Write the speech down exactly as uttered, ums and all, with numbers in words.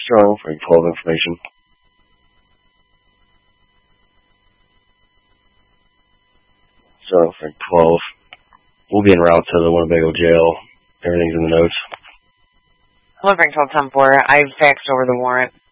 Strong, Frank twelve information. Strong, Frank twelve. We'll be en route to the Winnebago jail. Everything's in the notes. Hello, Frank twelve ten four. I've faxed over the warrant.